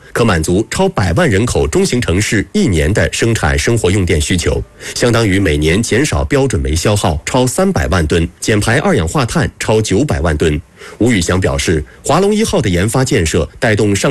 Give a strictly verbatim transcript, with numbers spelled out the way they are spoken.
可满足超百万人口中型城市一年的生产生活用电需求，相当于每年减少标准煤消耗超三百万吨，减排二氧化碳超九百万吨。吴宇翔表示，华龙一号的研发建设带动上